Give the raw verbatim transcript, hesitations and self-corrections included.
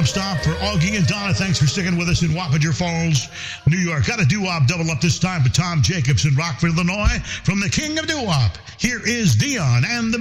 stop for Augie and Donna. Thanks for sticking with us in Wapager Falls, New York. Got a doo-wop double up this time for Tom Jacobs in Rockford, Illinois. From the king of doo-wop, here is Dion and the